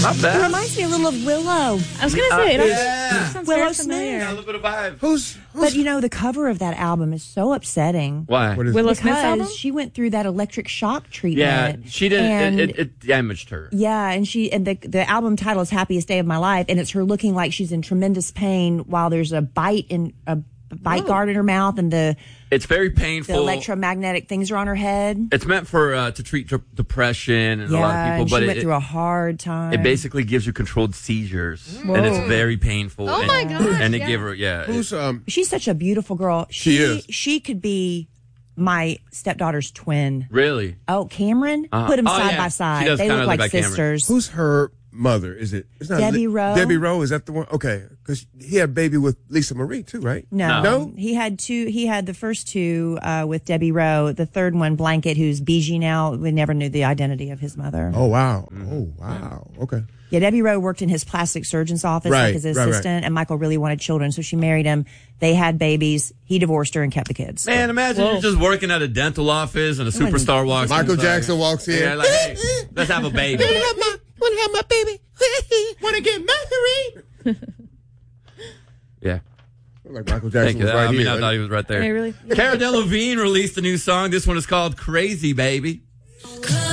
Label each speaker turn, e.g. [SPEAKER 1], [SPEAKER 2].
[SPEAKER 1] Not
[SPEAKER 2] It
[SPEAKER 1] bad.
[SPEAKER 2] reminds me a little of Willow.
[SPEAKER 3] I was going to say,
[SPEAKER 1] Yeah.
[SPEAKER 3] sounds
[SPEAKER 2] Willow
[SPEAKER 3] very
[SPEAKER 2] Smith.
[SPEAKER 3] familiar.
[SPEAKER 1] Yeah, a little bit of vibe.
[SPEAKER 4] Who's
[SPEAKER 2] But the cover of that album is so upsetting.
[SPEAKER 1] Why?
[SPEAKER 4] what is
[SPEAKER 3] Willow Smith's album?
[SPEAKER 2] Because she went through that electric shock
[SPEAKER 1] Yeah,
[SPEAKER 2] treatment.
[SPEAKER 1] she didn't.
[SPEAKER 2] And
[SPEAKER 1] It damaged her.
[SPEAKER 2] yeah, and the album title is "Happiest Day of My Life," and it's her looking like she's in tremendous pain while there's a bite guard in her mouth, and the
[SPEAKER 1] It's very painful.
[SPEAKER 2] electromagnetic things are on her head.
[SPEAKER 1] It's meant for to treat depression and a lot of
[SPEAKER 2] Yeah,
[SPEAKER 1] people,
[SPEAKER 2] and
[SPEAKER 1] but
[SPEAKER 2] she went through a hard time.
[SPEAKER 1] it basically gives you controlled seizures, and it's very painful.
[SPEAKER 5] Oh,
[SPEAKER 1] and,
[SPEAKER 5] my gosh,
[SPEAKER 1] And they
[SPEAKER 5] yeah.
[SPEAKER 1] give her
[SPEAKER 4] who's
[SPEAKER 2] She's such a beautiful girl.
[SPEAKER 4] She is.
[SPEAKER 2] She could be my stepdaughter's twin.
[SPEAKER 1] really.
[SPEAKER 2] Oh, Cameron?
[SPEAKER 1] Uh-huh.
[SPEAKER 2] Put them
[SPEAKER 1] Oh,
[SPEAKER 2] side
[SPEAKER 1] yeah.
[SPEAKER 2] by
[SPEAKER 1] She
[SPEAKER 2] side.
[SPEAKER 1] does
[SPEAKER 2] They
[SPEAKER 1] kinda
[SPEAKER 2] look
[SPEAKER 1] look
[SPEAKER 2] like
[SPEAKER 1] like Cameron.
[SPEAKER 2] sisters.
[SPEAKER 4] who's her mother? Is it? It's not
[SPEAKER 2] Debbie Rowe?
[SPEAKER 4] Debbie Rowe, is that the one? Okay, because he had a baby with Lisa Marie too, right?
[SPEAKER 2] No.
[SPEAKER 4] No?
[SPEAKER 2] He had two. He had the first two with Debbie Rowe. The third one, Blanket, who's Bijou now. We never knew the identity of his mother.
[SPEAKER 4] Oh wow! Oh wow! Okay.
[SPEAKER 2] Yeah, Debbie Rowe worked in his plastic surgeon's office,
[SPEAKER 4] Right,
[SPEAKER 2] like his
[SPEAKER 4] right, right.
[SPEAKER 2] assistant, and Michael really wanted children, so she married him. They had babies. He divorced her and kept the kids.
[SPEAKER 1] Man, imagine you're just working at a dental office and a superstar walks in.
[SPEAKER 4] Michael Jackson walks in.
[SPEAKER 1] Yeah, like, hey, let's have a baby.
[SPEAKER 4] Want to have my baby? Want to get married?
[SPEAKER 1] Yeah.
[SPEAKER 4] Like Michael
[SPEAKER 1] Thank
[SPEAKER 4] Jackson
[SPEAKER 1] you.
[SPEAKER 4] was right
[SPEAKER 1] I mean,
[SPEAKER 4] here.
[SPEAKER 1] I thought he was right there.
[SPEAKER 3] Hey, really?
[SPEAKER 1] Cara Delevingne released a new song. This one is called Crazy Baby.